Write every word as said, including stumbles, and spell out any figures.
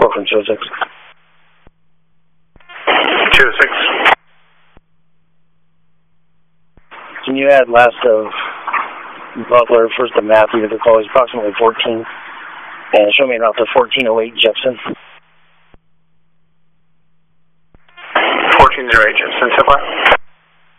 report from two oh six. two oh six. Can you add last of Butler, first of Matthew, the call is approximately fourteen, and show me about the fourteen oh eight Jepson. fourteen oh eight Jepson, so far.